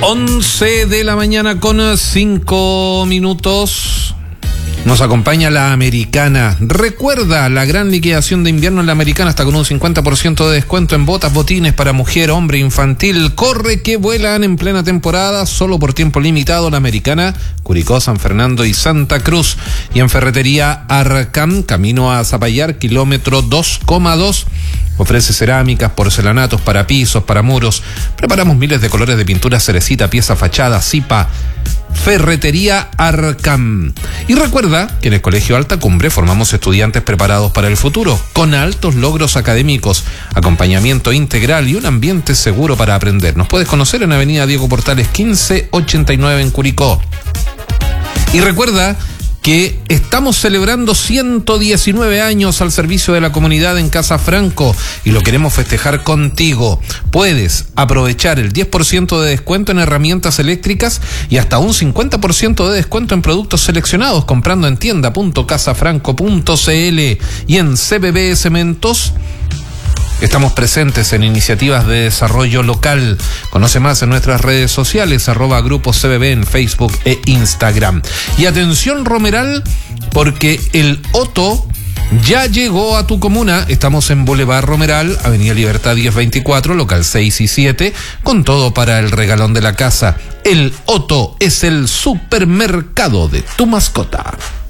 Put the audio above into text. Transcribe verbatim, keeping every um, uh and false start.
once de la mañana con cinco minutos. Nos acompaña la Americana. Recuerda la gran liquidación de invierno en la Americana, hasta con un cincuenta por ciento de descuento en botas, botines para mujer, hombre, infantil. Corre que vuelan en plena temporada, solo por tiempo limitado. La Americana, Curicó, San Fernando y Santa Cruz. Y en Ferretería Arcam, camino a Zapallar, kilómetro dos coma dos. Ofrece cerámicas, porcelanatos para pisos, para muros. Preparamos miles de colores de pintura, cerecita, pieza, fachada, zipa. Ferretería Arcam. Y recuerda que en el Colegio Alta Cumbre formamos estudiantes preparados para el futuro, con altos logros académicos, acompañamiento integral y un ambiente seguro para aprender. Nos puedes conocer en Avenida Diego Portales quince ochenta y nueve en Curicó. Y recuerda que estamos celebrando ciento diecinueve años al servicio de la comunidad en Casa Franco y lo queremos festejar contigo. Puedes aprovechar el diez por ciento de descuento en herramientas eléctricas y hasta un cincuenta por ciento de descuento en productos seleccionados comprando en tienda punto casafranco punto cl y en C B B Cementos. Estamos presentes en iniciativas de desarrollo local. Conoce más en nuestras redes sociales, arroba Grupo C B B en Facebook e Instagram. Y atención, Romeral, porque el Otto ya llegó a tu comuna. Estamos en Boulevard Romeral, Avenida Libertad diez veinticuatro, local seis y siete, con todo para el regalón de la casa. El Otto es el supermercado de tu mascota.